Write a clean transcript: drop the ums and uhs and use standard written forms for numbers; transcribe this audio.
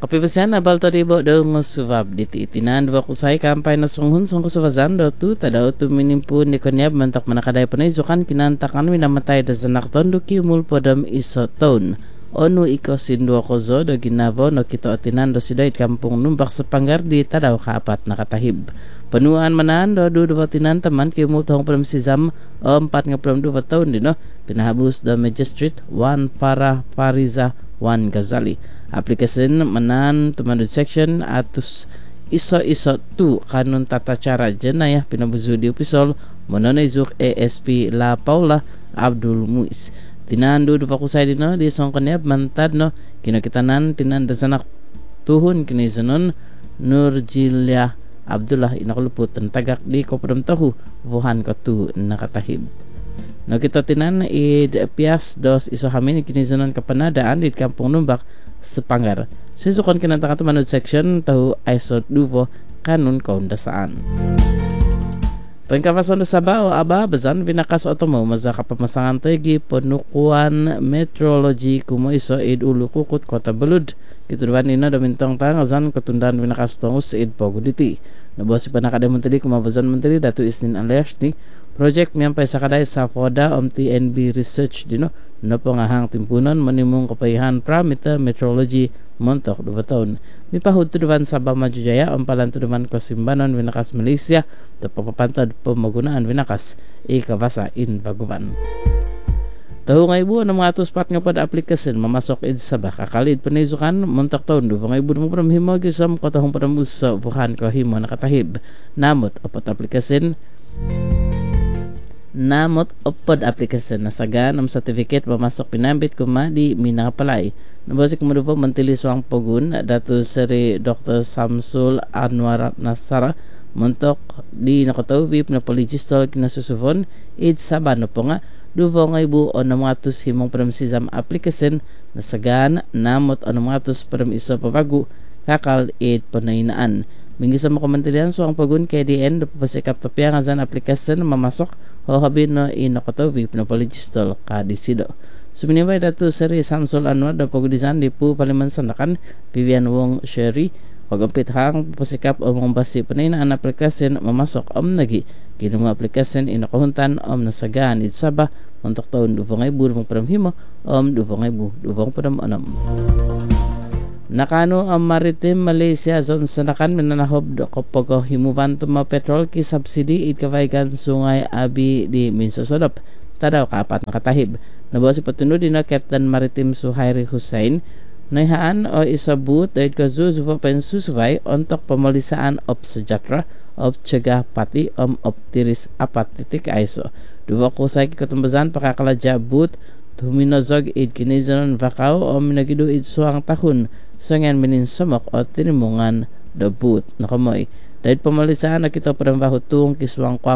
Kapipasian na balto ribo daw masuvab diti itinan dua kusay kampay na sunghun sung kusuvazan do tu tadaw tu minimpu ni konyab mantak manakaday panay zukan kinantakan minamatay da zanakton do kiumul podam isoton onu iko sindua kozo do ginavo no kito atinan do sidait kampung numbak sa panggar di tadaw kaapat nakatahib penuan manan do dua tinan teman kiumul tohong podam sizam 4 nga podam 2 tahun dino pinahabus do magistrate Wan Farah Fariza Wan Ghazali aplikasi menan teman section atus iso tu kanun tata cara jenayah pinabuzu di upisol mononezuk ASP La Paula Abdul Muiz tinandu dua kusay dino di songkonyab mantad no kinakitanan tinan dasanak tuhun kinisanon Nurjilia Abdullah inakuluput tagak di kopodam tahu vuhan katu nakatahib. No kita tinan id pias dos iso hamin kinisanon kepenadaan di kampung Numbak sepanggar. Sisukan kinantakan teman section tahu aisot duvo kanun kaundasaan. Pengkawasan Sabah o aba bezan binakas otomo mazaka pemasangan tegi penukuan meteorologi kumo iso id ulu kukut kota Belud kituduan ina domintong tangazan ketundaan binakas tongus id poguditi. Nabosi panakada menteri kumabazan menteri Datu Isnin Aliashni project miyampai sakadai sa foda om TNB research dino no pangahang timpunan menimung kepayahan pramita meteorologi montok 2 tahun. Mipahud tuduhan Sabah Maju Jaya empalan tuduhan kesimbanan winakas Malaysia tepapapantad pemagunaan winakas ikawasa in baguban. Tahu ngaibu 604 nga pada aplikasi memasok id Sabah kakalid penizukan montok tahun 2000 himo gisam kotahong padamusa vuhan ko himo nakatahib namot opat aplikasi nasaga ng certificate pamasok pinambit kuma di Minapalay. Nabosik kumudupo mentili suang pogun Datu Seri Dr. Samsul Anwar Nasara montok di nakatawip na poligistol kinasusuvon id Sabah no po nga duvo nga ibu o namatus himong paramsizam aplikasyon nasagaan namot o namatus param iso pabagu kakal id panainaan. Minggi sa makomentilian so ang pagun KDN do pasikap tapia nga zan aplikasyon mamasok o habin no inokotawip na poligistol kadisido. Suminibay Datu Seri Samsul Anwar do pagudisan di pu paliman sandakan Vivian Wong Sherry pagampit hang pasikap o mga basi panainaan aplikasyon mamasok om nagi kinuma aplikasyon inokahuntan om nasagaan id Sabah untuk tahun 2000 paramhimo om 2000 param-anam. Nakano ang Maritim Malaysia zone sanakan minanahob do kapag himuvan tuma petrol ki subsidy id kavaygan sungay abi di Minsosodop tadaw kaapat nakatahib. Nabawa si patuno din na Captain Maritim Suhairi Hussein naihaan o isabut dahil kazuzuva pensusuvay ontok pamalisaan op sejatra op cegah pati op tiris apat titik aiso. Dua kusay kikutumbazan pakakalaja but tuminozog id kinizanon vakaw o minagido id suang tahun sangan mininsamok o tinimungan do but nakamoy. Dahil pamalisaan na kita padang bahutung kiswang kwa